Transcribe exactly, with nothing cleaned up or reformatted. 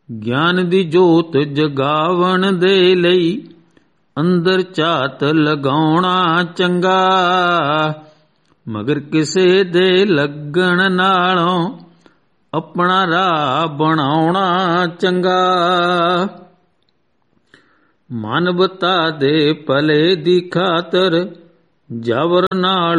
ਗਿਆਨ ਦੀ ਜੋਤ ਜਗਾਵਣ ਦੇ ਲਈ ਅੰਦਰ ਝਾਤ ਲਗਾਉਣਾ ਚੰਗਾ, ਮਗਰ ਕਿਸੇ ਦੇ ਲੱਗਣ ਨਾਲੋਂ ਆਪਣਾ ਰਾਹ ਬਣਾਉਣਾ ਚੰਗਾ। ਮਾਨਵਤਾ ਦੇ ਭਲੇ ਦੀ ਖਾਤਰ ਜਬਰ ਨਾਲ